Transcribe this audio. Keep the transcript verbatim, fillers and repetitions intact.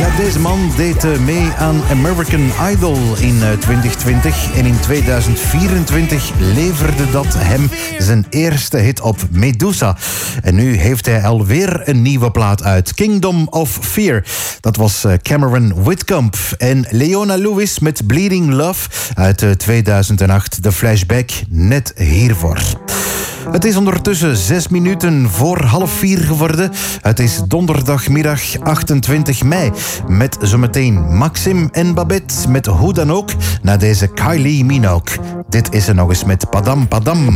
Ja, deze man deed uh, mee aan American Idol in uh, twintig twintig. En in tweeduizend vierentwintig leverde dat hem zijn eerste hit op, Medusa. En nu heeft hij alweer een nieuwe plaat uit, Kingdom of Fear. Dat was uh, Cameron Whitcomb. En Leona Lewis met Bleeding Love uit uh, tweeduizend acht. De flashback net hiervoor. Het is ondertussen zes minuten voor half vier geworden. Het is donderdagmiddag achtentwintig mei. Met zometeen Maxim en Babette met Hoe dan ook. Na deze Kylie Minogue. Dit is er nog eens met Padam Padam.